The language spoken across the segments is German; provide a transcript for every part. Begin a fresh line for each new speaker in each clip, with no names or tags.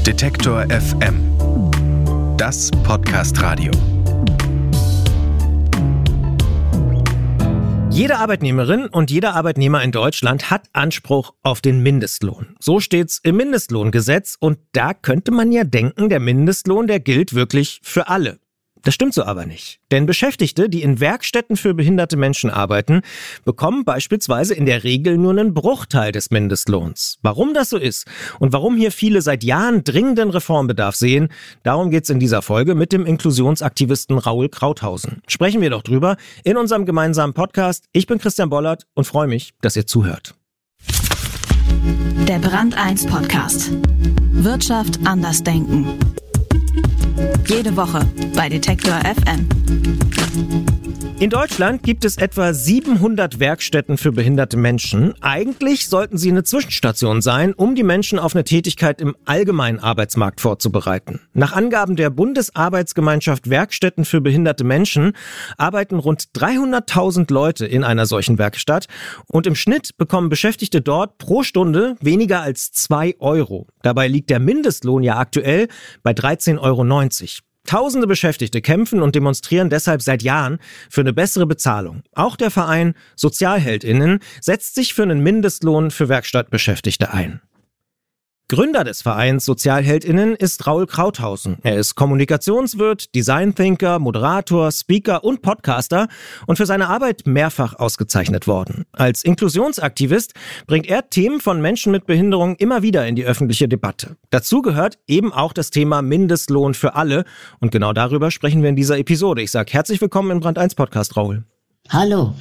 Detektor FM. Das Podcast-Radio.
Jede Arbeitnehmerin und jeder Arbeitnehmer in Deutschland hat Anspruch auf den Mindestlohn. So steht's im Mindestlohngesetz und da könnte man ja denken, der Mindestlohn, der gilt wirklich für alle. Das stimmt so aber nicht. Denn Beschäftigte, die in Werkstätten für behinderte Menschen arbeiten, bekommen beispielsweise in der Regel nur einen Bruchteil des Mindestlohns. Warum das so ist und warum hier viele seit Jahren dringenden Reformbedarf sehen, darum geht's in dieser Folge mit dem Inklusionsaktivisten Raoul Krauthausen. Sprechen wir doch drüber in unserem gemeinsamen Podcast. Ich bin Christian Bollert und freue mich, dass ihr zuhört.
Der Brand 1 Podcast. Wirtschaft anders denken. Jede Woche bei Detektor FM.
In Deutschland gibt es etwa 700 Werkstätten für behinderte Menschen. Eigentlich sollten sie eine Zwischenstation sein, um die Menschen auf eine Tätigkeit im allgemeinen Arbeitsmarkt vorzubereiten. Nach Angaben der Bundesarbeitsgemeinschaft Werkstätten für behinderte Menschen arbeiten rund 300.000 Leute in einer solchen Werkstatt und im Schnitt bekommen Beschäftigte dort pro Stunde weniger als 2 Euro. Dabei liegt der Mindestlohn ja aktuell bei 13,90 Euro. Tausende Beschäftigte kämpfen und demonstrieren deshalb seit Jahren für eine bessere Bezahlung. Auch der Verein SozialheldInnen setzt sich für einen Mindestlohn für Werkstattbeschäftigte ein. Gründer des Vereins SozialheldInnen ist Raoul Krauthausen. Er ist Kommunikationswirt, Design-Thinker, Moderator, Speaker und Podcaster und für seine Arbeit mehrfach ausgezeichnet worden. Als Inklusionsaktivist bringt er Themen von Menschen mit Behinderung immer wieder in die öffentliche Debatte. Dazu gehört eben auch das Thema Mindestlohn für alle und genau darüber sprechen wir in dieser Episode. Ich sage herzlich willkommen im Brand 1 Podcast, Raoul.
Hallo.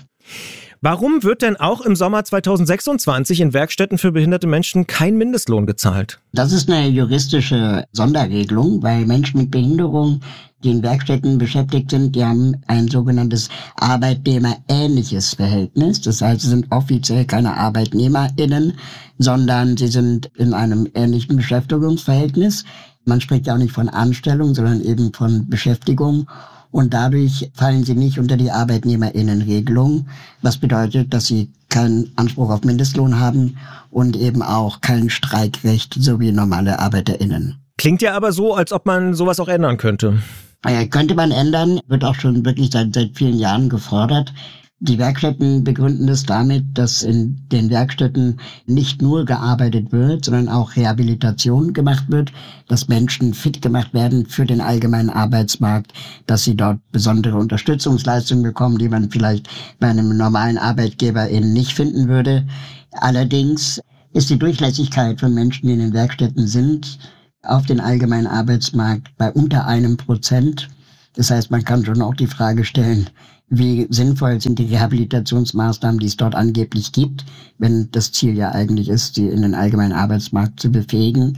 Warum wird denn auch im Sommer 2026 in Werkstätten für behinderte Menschen kein Mindestlohn gezahlt?
Das ist eine juristische Sonderregelung, weil Menschen mit Behinderung, die in Werkstätten beschäftigt sind, die haben ein sogenanntes arbeitnehmerähnliches Verhältnis. Das heißt, sie sind offiziell keine ArbeitnehmerInnen, sondern sie sind in einem ähnlichen Beschäftigungsverhältnis. Man spricht ja auch nicht von Anstellung, sondern eben von Beschäftigung. Und dadurch fallen sie nicht unter die ArbeitnehmerInnen-Regelung, was bedeutet, dass sie keinen Anspruch auf Mindestlohn haben und eben auch kein Streikrecht, so wie normale ArbeiterInnen.
Klingt ja aber so, als ob man sowas auch ändern könnte.
Könnte man ändern, wird auch schon wirklich seit vielen Jahren gefordert. Die Werkstätten begründen das damit, dass in den Werkstätten nicht nur gearbeitet wird, sondern auch Rehabilitation gemacht wird, dass Menschen fit gemacht werden für den allgemeinen Arbeitsmarkt, dass sie dort besondere Unterstützungsleistungen bekommen, die man vielleicht bei einem normalen Arbeitgeber eben nicht finden würde. Allerdings ist die Durchlässigkeit von Menschen, die in den Werkstätten sind, auf den allgemeinen Arbeitsmarkt bei unter 1%. Das heißt, man kann schon auch die Frage stellen, wie sinnvoll sind die Rehabilitationsmaßnahmen, die es dort angeblich gibt, wenn das Ziel ja eigentlich ist, sie in den allgemeinen Arbeitsmarkt zu befähigen.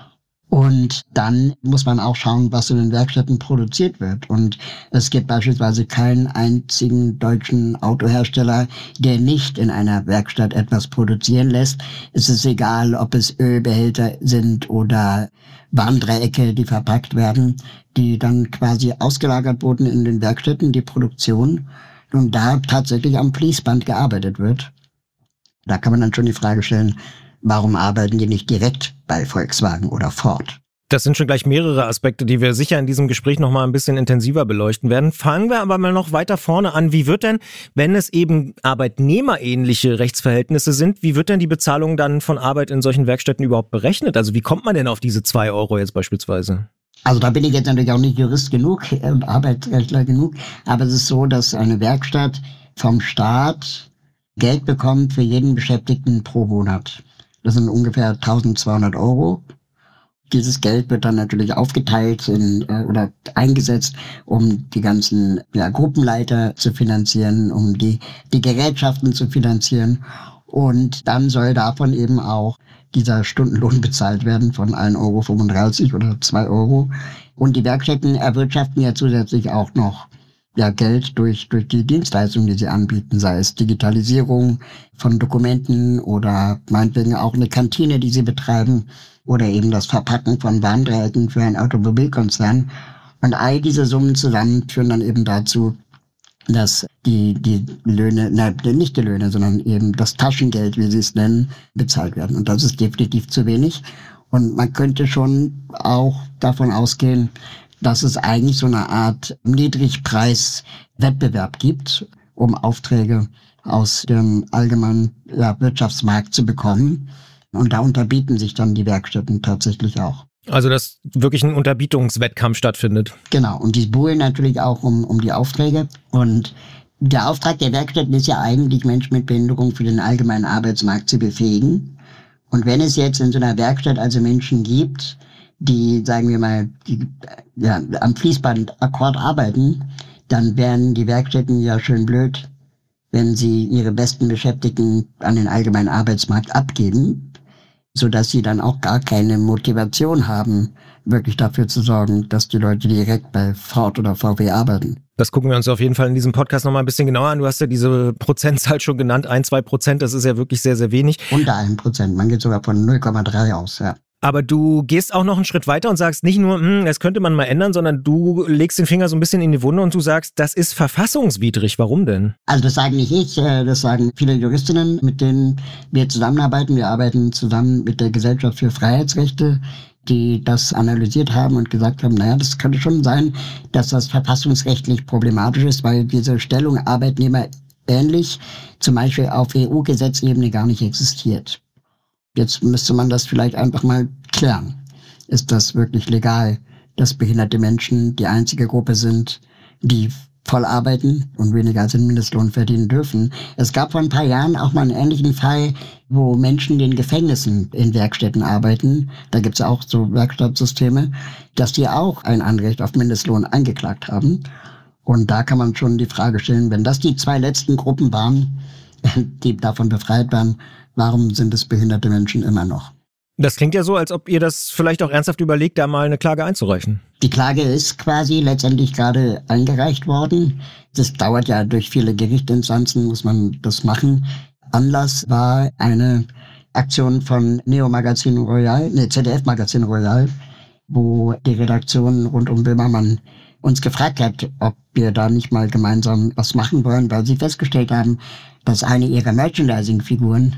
Und dann muss man auch schauen, was in den Werkstätten produziert wird. Und es gibt beispielsweise keinen einzigen deutschen Autohersteller, der nicht in einer Werkstatt etwas produzieren lässt. Es ist egal, ob es Ölbehälter sind oder Warndreiecke, die verpackt werden, die dann quasi ausgelagert wurden in den Werkstätten, die Produktion, und da tatsächlich am Fließband gearbeitet wird. Da kann man dann schon die Frage stellen, warum arbeiten die nicht direkt bei Volkswagen oder Ford?
Das sind schon gleich mehrere Aspekte, die wir sicher in diesem Gespräch noch mal ein bisschen intensiver beleuchten werden. Fangen wir aber mal noch weiter vorne an. Wie wird denn, wenn es eben arbeitnehmerähnliche Rechtsverhältnisse sind, wie wird denn die Bezahlung dann von Arbeit in solchen Werkstätten überhaupt berechnet? Also wie kommt man denn auf diese 2 Euro jetzt beispielsweise?
Also da bin ich jetzt natürlich auch nicht Jurist genug und Arbeitsrechtler genug, aber es ist so, dass eine Werkstatt vom Staat Geld bekommt für jeden Beschäftigten pro Monat. Das sind ungefähr 1.200 Euro. Dieses Geld wird dann natürlich aufgeteilt oder eingesetzt, um die ganzen Gruppenleiter zu finanzieren, um die Gerätschaften zu finanzieren. Und dann soll davon eben auch dieser Stundenlohn bezahlt werden von 1,35 Euro oder 2 Euro. Und die Werkstätten erwirtschaften ja zusätzlich auch noch Geld durch die Dienstleistungen, die sie anbieten, sei es Digitalisierung von Dokumenten oder meinetwegen auch eine Kantine, die sie betreiben oder eben das Verpacken von Warndreiecken für einen Automobilkonzern. Und all diese Summen zusammen führen dann eben dazu, dass die Löhne, nicht die Löhne, sondern eben das Taschengeld, wie sie es nennen, bezahlt werden. Und das ist definitiv zu wenig. Und man könnte schon auch davon ausgehen, dass es eigentlich so eine Art Niedrigpreiswettbewerb gibt, um Aufträge aus dem allgemeinen Wirtschaftsmarkt zu bekommen. Und da unterbieten sich dann die Werkstätten tatsächlich auch.
Also dass wirklich ein Unterbietungswettkampf stattfindet.
Genau, und die buhlen natürlich auch um die Aufträge. Und der Auftrag der Werkstätten ist ja eigentlich, Menschen mit Behinderung für den allgemeinen Arbeitsmarkt zu befähigen. Und wenn es jetzt in so einer Werkstatt also Menschen gibt, die, sagen wir mal, am Fließbandakkord arbeiten, dann wären die Werkstätten ja schön blöd, wenn sie ihre besten Beschäftigten an den allgemeinen Arbeitsmarkt abgeben, sodass sie dann auch gar keine Motivation haben, wirklich dafür zu sorgen, dass die Leute direkt bei Ford oder VW arbeiten.
Das gucken wir uns auf jeden Fall in diesem Podcast nochmal ein bisschen genauer an. Du hast ja diese Prozentzahl schon genannt, 1-2%, das ist ja wirklich sehr, sehr wenig.
Unter 1%, man geht sogar von 0,3 aus, ja.
Aber du gehst auch noch einen Schritt weiter und sagst nicht nur, das könnte man mal ändern, sondern du legst den Finger so ein bisschen in die Wunde und du sagst, das ist verfassungswidrig. Warum denn?
Also das sagen nicht ich, das sagen viele Juristinnen, mit denen wir zusammenarbeiten. Wir arbeiten zusammen mit der Gesellschaft für Freiheitsrechte, die das analysiert haben und gesagt haben, naja, das könnte schon sein, dass das verfassungsrechtlich problematisch ist, weil diese Stellung Arbeitnehmer ähnlich zum Beispiel auf EU-Gesetzebene gar nicht existiert. Jetzt müsste man das vielleicht einfach mal klären. Ist das wirklich legal, dass behinderte Menschen die einzige Gruppe sind, die voll arbeiten und weniger als den Mindestlohn verdienen dürfen? Es gab vor ein paar Jahren auch mal einen ähnlichen Fall, wo Menschen in Gefängnissen in Werkstätten arbeiten. Da gibt's ja auch so Werkstattsysteme, dass die auch ein Anrecht auf Mindestlohn eingeklagt haben. Und da kann man schon die Frage stellen, wenn das die 2 letzten Gruppen waren, die davon befreit werden, warum sind es behinderte Menschen immer noch?
Das klingt ja so, als ob ihr das vielleicht auch ernsthaft überlegt, da mal eine Klage einzureichen.
Die Klage ist quasi letztendlich gerade eingereicht worden. Das dauert ja durch viele Gerichtsinstanzen, muss man das machen. Anlass war eine Aktion von ZDF Magazin Royal, wo die Redaktion rund um Böhmermann uns gefragt hat, ob wir da nicht mal gemeinsam was machen wollen, weil sie festgestellt haben, dass eine ihrer Merchandising-Figuren,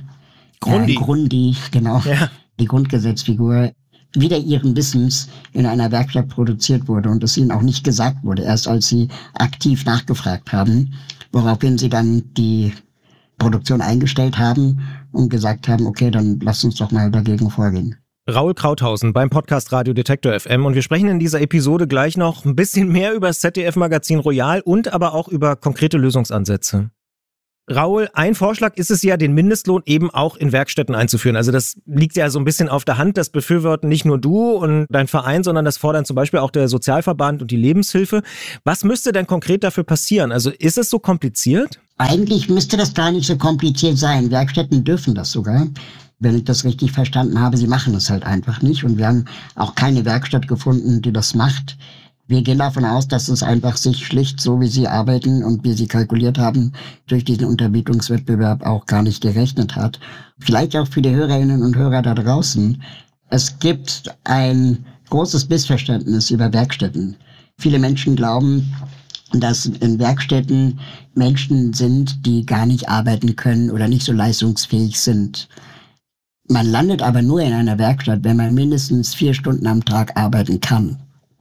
Grundy, genau, ja. Die Grundgesetzfigur, wider ihren Wissens in einer Werkstatt produziert wurde und es ihnen auch nicht gesagt wurde, erst als sie aktiv nachgefragt haben, woraufhin sie dann die Produktion eingestellt haben und gesagt haben, okay, dann lasst uns doch mal dagegen vorgehen.
Raul Krauthausen beim Podcast Radio Detektor FM und wir sprechen in dieser Episode gleich noch ein bisschen mehr über das ZDF-Magazin Royal und aber auch über konkrete Lösungsansätze. Raul, ein Vorschlag ist es ja, den Mindestlohn eben auch in Werkstätten einzuführen. Also das liegt ja so ein bisschen auf der Hand, das befürworten nicht nur du und dein Verein, sondern das fordern zum Beispiel auch der Sozialverband und die Lebenshilfe. Was müsste denn konkret dafür passieren? Also ist es so kompliziert?
Eigentlich müsste das gar nicht so kompliziert sein. Werkstätten dürfen das sogar. Wenn ich das richtig verstanden habe, sie machen das halt einfach nicht. Und wir haben auch keine Werkstatt gefunden, die das macht. Wir gehen davon aus, dass es einfach sich schlicht, so wie sie arbeiten und wie sie kalkuliert haben, durch diesen Unterbietungswettbewerb auch gar nicht gerechnet hat. Vielleicht auch für die Hörerinnen und Hörer da draußen. Es gibt ein großes Missverständnis über Werkstätten. Viele Menschen glauben, dass in Werkstätten Menschen sind, die gar nicht arbeiten können oder nicht so leistungsfähig sind. Man landet aber nur in einer Werkstatt, wenn man mindestens 4 Stunden am Tag arbeiten kann.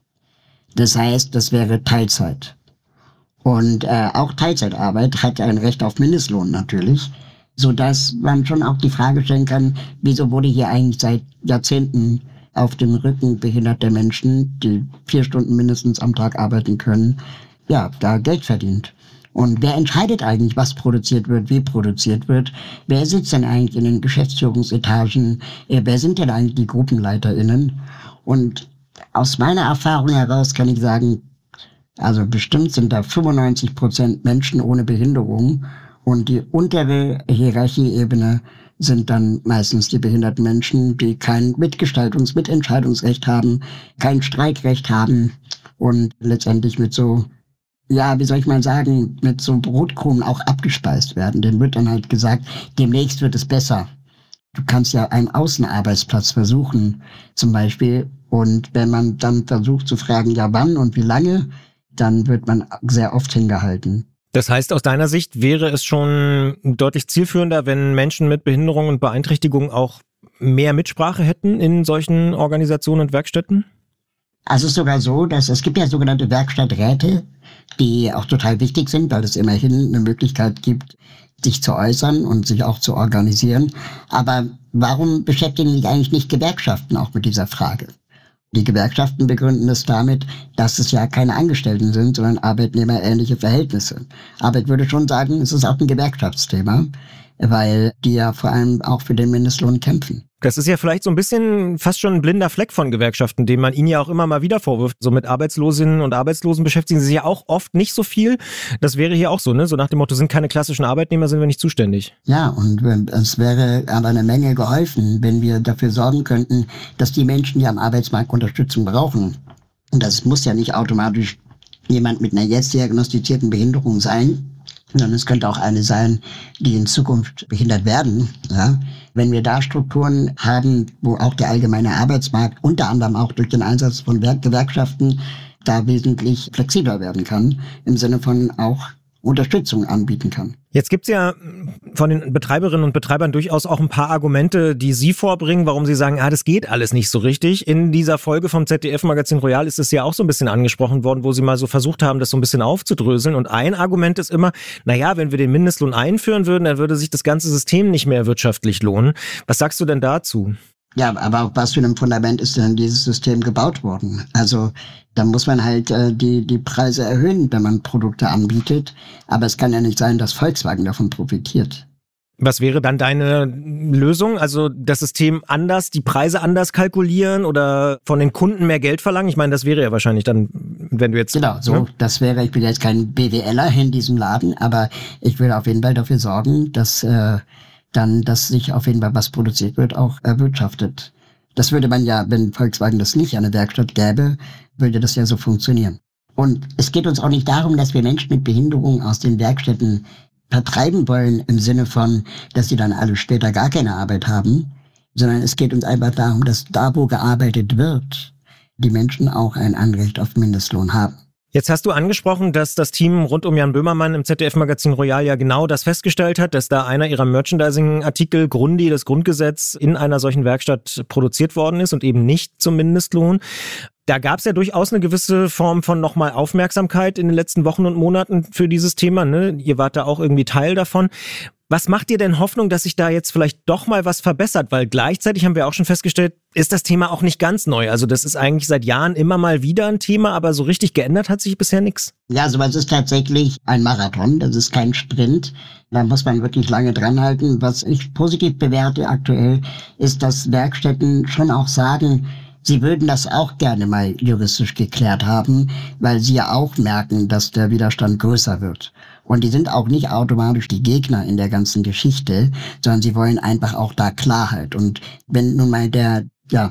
Das heißt, das wäre Teilzeit. Und auch Teilzeitarbeit hat ein Recht auf Mindestlohn natürlich, sodass man schon auch die Frage stellen kann, wieso wurde hier eigentlich seit Jahrzehnten auf dem Rücken behinderter Menschen, die 4 Stunden mindestens am Tag arbeiten können, ja, da Geld verdient. Und wer entscheidet eigentlich, was produziert wird, wie produziert wird? Wer sitzt denn eigentlich in den Geschäftsführungsetagen? Wer sind denn eigentlich die GruppenleiterInnen? Und aus meiner Erfahrung heraus kann ich sagen, also bestimmt sind da 95% Menschen ohne Behinderung und die untere Hierarchieebene sind dann meistens die behinderten Menschen, die kein Mitentscheidungsrecht haben, kein Streikrecht haben und letztendlich mit so, ja, wie soll ich mal sagen, mit so Brotkrumen auch abgespeist werden. Denen wird dann halt gesagt, demnächst wird es besser. Du kannst ja einen Außenarbeitsplatz versuchen, zum Beispiel. Und wenn man dann versucht zu fragen, ja wann und wie lange, dann wird man sehr oft hingehalten.
Das heißt, aus deiner Sicht wäre es schon deutlich zielführender, wenn Menschen mit Behinderung und Beeinträchtigung auch mehr Mitsprache hätten in solchen Organisationen und Werkstätten?
Also es ist sogar so, dass es gibt ja sogenannte Werkstatträte, die auch total wichtig sind, weil es immerhin eine Möglichkeit gibt, sich zu äußern und sich auch zu organisieren. Aber warum beschäftigen sich eigentlich nicht Gewerkschaften auch mit dieser Frage? Die Gewerkschaften begründen es damit, dass es ja keine Angestellten sind, sondern arbeitnehmerähnliche Verhältnisse. Aber ich würde schon sagen, es ist auch ein Gewerkschaftsthema, weil die ja vor allem auch für den Mindestlohn kämpfen.
Das ist ja vielleicht so ein bisschen fast schon ein blinder Fleck von Gewerkschaften, den man ihnen ja auch immer mal wieder vorwirft. So mit Arbeitslosinnen und Arbeitslosen beschäftigen sie sich ja auch oft nicht so viel. Das wäre hier auch so, ne? So nach dem Motto, sind keine klassischen Arbeitnehmer, sind wir nicht zuständig.
Ja, und es wäre aber eine Menge geholfen, wenn wir dafür sorgen könnten, dass die Menschen, die am Arbeitsmarkt Unterstützung brauchen, und das muss ja nicht automatisch jemand mit einer jetzt diagnostizierten Behinderung sein, sondern es könnte auch eine sein, die in Zukunft behindert werden. Ja? Wenn wir da Strukturen haben, wo auch der allgemeine Arbeitsmarkt unter anderem auch durch den Einsatz von Gewerkschaften da wesentlich flexibler werden kann, im Sinne von auch Unterstützung anbieten kann.
Jetzt gibt's ja von den Betreiberinnen und Betreibern durchaus auch ein paar Argumente, die Sie vorbringen, warum Sie sagen, das geht alles nicht so richtig. In dieser Folge vom ZDF-Magazin Royal ist es ja auch so ein bisschen angesprochen worden, wo Sie mal so versucht haben, das so ein bisschen aufzudröseln. Und ein Argument ist immer, wenn wir den Mindestlohn einführen würden, dann würde sich das ganze System nicht mehr wirtschaftlich lohnen. Was sagst du denn dazu?
Ja, aber auf was für einem Fundament ist denn dieses System gebaut worden? Also da muss man halt die Preise erhöhen, wenn man Produkte anbietet. Aber es kann ja nicht sein, dass Volkswagen davon profitiert.
Was wäre dann deine Lösung? Also das System anders, die Preise anders kalkulieren oder von den Kunden mehr Geld verlangen? Ich meine, das wäre ja wahrscheinlich dann, wenn du jetzt...
Genau, so. Ne? Das wäre, ich bin jetzt kein BWLer in diesem Laden, aber ich würde auf jeden Fall dafür sorgen, dass sich auf jeden Fall was produziert wird, auch erwirtschaftet. Das würde man ja, wenn Volkswagen das nicht an der Werkstatt gäbe, würde das ja so funktionieren. Und es geht uns auch nicht darum, dass wir Menschen mit Behinderung aus den Werkstätten vertreiben wollen, im Sinne von, dass sie dann alle später gar keine Arbeit haben, sondern es geht uns einfach darum, dass da, wo gearbeitet wird, die Menschen auch ein Anrecht auf Mindestlohn haben.
Jetzt hast du angesprochen, dass das Team rund um Jan Böhmermann im ZDF-Magazin Royal ja genau das festgestellt hat, dass da einer ihrer Merchandising-Artikel, Grundi, das Grundgesetz, in einer solchen Werkstatt produziert worden ist und eben nicht zum Mindestlohn. Da gab es ja durchaus eine gewisse Form von nochmal Aufmerksamkeit in den letzten Wochen und Monaten für dieses Thema, ne? Ihr wart da auch irgendwie Teil davon. Was macht dir denn Hoffnung, dass sich da jetzt vielleicht doch mal was verbessert? Weil gleichzeitig haben wir auch schon festgestellt, ist das Thema auch nicht ganz neu. Also das ist eigentlich seit Jahren immer mal wieder ein Thema, aber so richtig geändert hat sich bisher nichts.
Ja, sowas ist tatsächlich ein Marathon, das ist kein Sprint. Da muss man wirklich lange dranhalten. Was ich positiv bewerte aktuell, ist, dass Werkstätten schon auch sagen, sie würden das auch gerne mal juristisch geklärt haben, weil sie ja auch merken, dass der Widerstand größer wird. Und die sind auch nicht automatisch die Gegner in der ganzen Geschichte, sondern sie wollen einfach auch da Klarheit. Und wenn nun mal der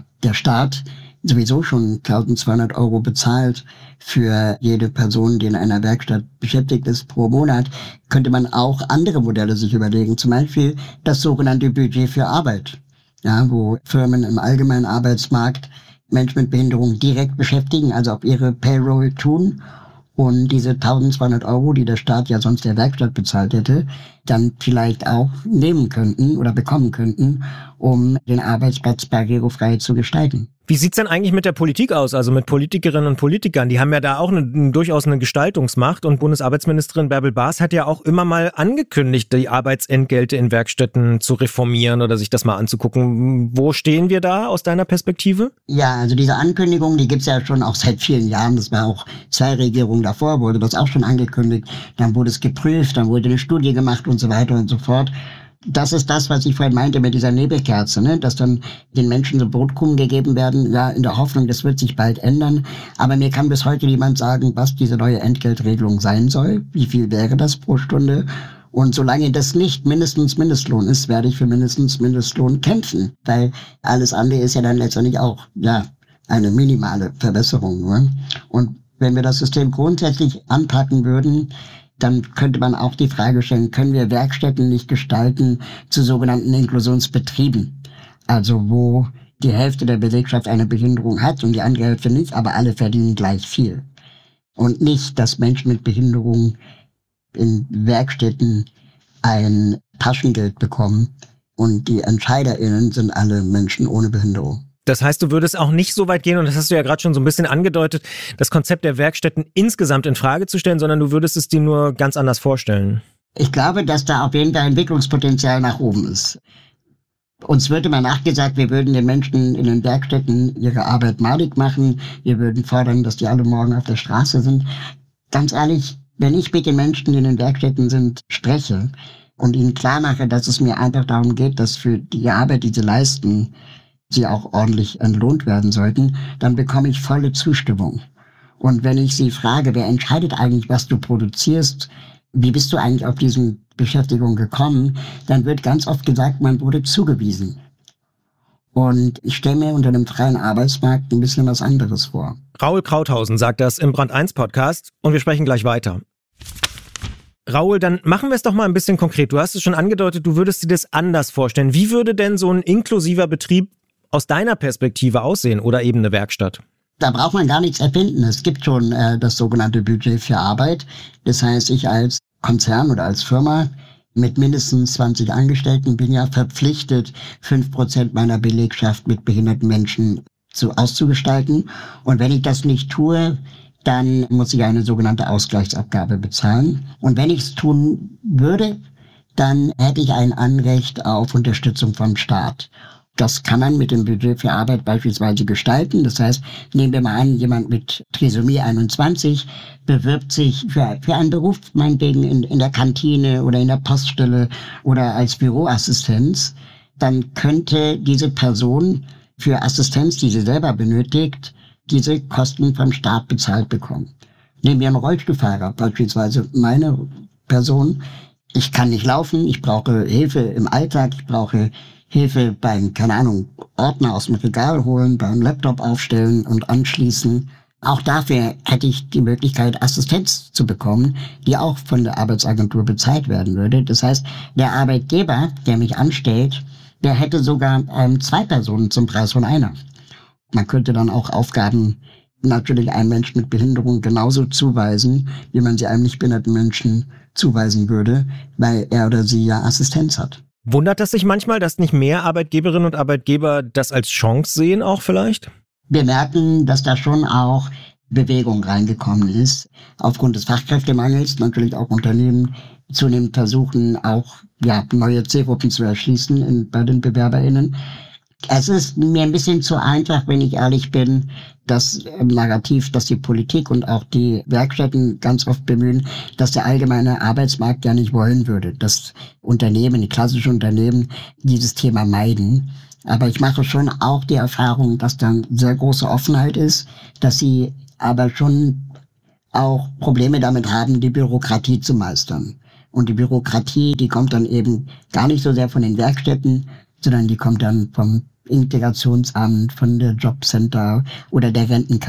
Staat sowieso schon 1.200 € bezahlt für jede Person, die in einer Werkstatt beschäftigt ist pro Monat, könnte man auch andere Modelle sich überlegen. Zum Beispiel das sogenannte Budget für Arbeit, ja, wo Firmen im allgemeinen Arbeitsmarkt Menschen mit Behinderung direkt beschäftigen, also auf ihre Payroll tun und diese 1.200 €, die der Staat ja sonst der Werkstatt bezahlt hätte, dann vielleicht auch nehmen könnten oder bekommen könnten, um den Arbeitsplatz barrierefrei zu gestalten.
Wie sieht's denn eigentlich mit der Politik aus, also mit Politikerinnen und Politikern? Die haben ja da auch durchaus eine Gestaltungsmacht und Bundesarbeitsministerin Bärbel Baas hat ja auch immer mal angekündigt, die Arbeitsentgelte in Werkstätten zu reformieren oder sich das mal anzugucken. Wo stehen wir da aus deiner Perspektive?
Ja, also diese Ankündigung, die gibt's ja schon auch seit vielen Jahren. Das war auch 2 Regierungen davor, wurde das auch schon angekündigt. Dann wurde es geprüft, dann wurde eine Studie gemacht und so weiter und so fort. Das ist das, was ich vorhin meinte mit dieser Nebelkerze, ne? Dass dann den Menschen so Brotkrumen gegeben werden, ja, in der Hoffnung, das wird sich bald ändern. Aber mir kann bis heute niemand sagen, was diese neue Entgeltregelung sein soll. Wie viel wäre das pro Stunde? Und solange das nicht mindestens Mindestlohn ist, werde ich für mindestens Mindestlohn kämpfen. Weil alles andere ist ja dann letztendlich auch, ja, eine minimale Verbesserung. Ne? Und wenn wir das System grundsätzlich anpacken würden, dann könnte man auch die Frage stellen, können wir Werkstätten nicht gestalten zu sogenannten Inklusionsbetrieben? Also wo die Hälfte der Belegschaft eine Behinderung hat und die andere Hälfte nicht, aber alle verdienen gleich viel. Und nicht, dass Menschen mit Behinderung in Werkstätten ein Taschengeld bekommen, Und die EntscheiderInnen sind alle Menschen ohne Behinderung.
Das heißt, du würdest auch nicht so weit gehen, und das hast du ja gerade schon so ein bisschen angedeutet, das Konzept der Werkstätten insgesamt in Frage zu stellen, sondern du würdest es dir nur ganz anders vorstellen.
Ich glaube, dass da auf jeden Fall Entwicklungspotenzial nach oben ist. Uns wird immer nachgesagt, wir würden den Menschen in den Werkstätten ihre Arbeit madig machen. Wir würden fordern, dass die alle morgen auf der Straße sind. Ganz ehrlich, wenn ich mit den Menschen, die in den Werkstätten sind, spreche und ihnen klar mache, dass es mir einfach darum geht, dass für die Arbeit, die sie leisten, sie auch ordentlich entlohnt werden sollten, dann bekomme ich volle Zustimmung. Und wenn ich sie frage, wer entscheidet eigentlich, was du produzierst, wie bist du eigentlich auf diese Beschäftigung gekommen, dann wird ganz oft gesagt, man wurde zugewiesen. Und ich stelle mir unter einem freien Arbeitsmarkt ein bisschen was anderes vor.
Raoul Krauthausen sagt das im Brand 1 Podcast und wir sprechen gleich weiter. Raoul, dann machen wir es doch mal ein bisschen konkret. Du hast es schon angedeutet, du würdest dir das anders vorstellen. Wie würde denn so ein inklusiver Betrieb aus deiner Perspektive aussehen oder eben eine Werkstatt?
Da braucht man gar nichts erfinden. Es gibt schon das sogenannte Budget für Arbeit. Das heißt, ich als Konzern oder als Firma mit mindestens 20 Angestellten bin ja verpflichtet, 5% meiner Belegschaft mit behinderten Menschen auszugestalten. Und wenn ich das nicht tue, dann muss ich eine sogenannte Ausgleichsabgabe bezahlen. Und wenn ich es tun würde, dann hätte ich ein Anrecht auf Unterstützung vom Staat. Das kann man mit dem Budget für Arbeit beispielsweise gestalten. Das heißt, nehmen wir mal an, jemand mit Trisomie 21 bewirbt sich für einen Beruf, meinetwegen in der Kantine oder in der Poststelle oder als Büroassistenz. Dann könnte diese Person für Assistenz, die sie selber benötigt, diese Kosten vom Staat bezahlt bekommen. Nehmen wir einen Rollstuhlfahrer, beispielsweise meine Person. Ich kann nicht laufen, ich brauche Hilfe im Alltag, ich brauche Hilfe beim, Ordner aus dem Regal holen, beim Laptop aufstellen und anschließen. Auch dafür hätte ich die Möglichkeit, Assistenz zu bekommen, die auch von der Arbeitsagentur bezahlt werden würde. Das heißt, der Arbeitgeber, der mich anstellt, der hätte sogar 2 Personen zum Preis von einer. Man könnte dann auch Aufgaben natürlich einem Menschen mit Behinderung genauso zuweisen, wie man sie einem nicht behinderten Menschen zuweisen würde, weil er oder sie ja Assistenz hat.
Wundert das sich manchmal, dass nicht mehr Arbeitgeberinnen und Arbeitgeber das als Chance sehen auch vielleicht?
Wir merken, dass da schon auch Bewegung reingekommen ist. Aufgrund des Fachkräftemangels natürlich auch Unternehmen zunehmend versuchen, auch neue Zielgruppen zu erschließen bei den BewerberInnen. Es ist mir ein bisschen zu einfach, wenn ich ehrlich bin, das Narrativ, das die Politik und auch die Werkstätten ganz oft bemühen, dass der allgemeine Arbeitsmarkt ja nicht wollen würde, dass Unternehmen, die klassischen Unternehmen, dieses Thema meiden. Aber ich mache schon auch die Erfahrung, dass dann sehr große Offenheit ist, dass sie aber schon auch Probleme damit haben, die Bürokratie zu meistern. Und die Bürokratie, die kommt dann eben gar nicht so sehr von den Werkstätten, sondern die kommt dann vom Integrationsamt, von der Jobcenter oder der Rentenkasse.